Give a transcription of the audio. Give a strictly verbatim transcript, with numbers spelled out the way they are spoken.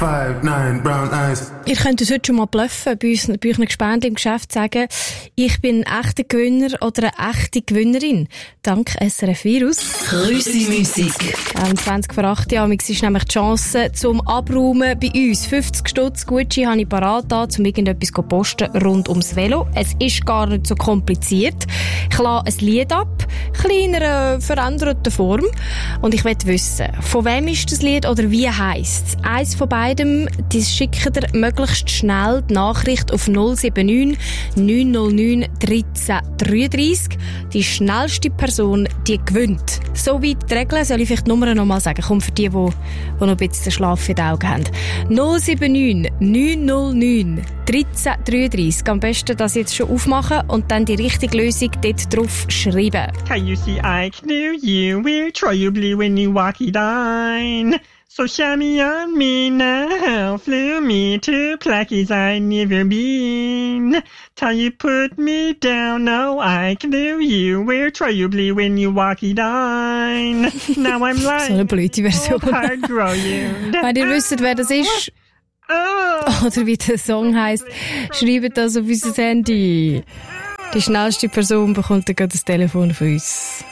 five, nine, brown eyes. Ihr könnt uns heute schon mal bluffen, bei uns, bei euren Gespendli im Geschäft sagen, ich bin ein echter Gewinner oder eine echte Gewinnerin. Dank S R F Virus. Grüssi-Musik. Um zwanzig vor acht Jahren ist nämlich die Chance zum Abräumen bei uns. fünfzig Stutz Gucci habe ich parat da, um irgendetwas zu posten rund ums Velo. Es ist gar nicht so kompliziert. Ich lade ein Lied ab, kleiner veränderter Form. Und ich möchte wissen, von wem ist das Lied oder wie heisst es? Eins von beidem, das schickt ihr möglichst schnell die Nachricht auf null sieben neun neun null neun eins drei drei drei. Die schnellste Person, die gewinnt. Soweit die Regeln. Soll ich vielleicht die Nummer noch mal sagen? Komm, für die, die, die noch ein bisschen den Schlaf in den Augen haben. null sieben neun neun null neun eins drei drei drei. Am besten das jetzt schon aufmachen und dann die richtige Lösung dort drauf schreiben. Can you see I knew you will try you blue when you walk it on? So shammy on me now, flew me to places I never been. Till you put me down, no, I knew you will try you blue when you walk it on. Now I'm lying. So eine blöde Version. Wenn ihr wisst, wer das ist, oder wie der Song heisst, schreibt das auf unser Handy. Die schnellste Person bekommt dann gerade das Telefon von uns.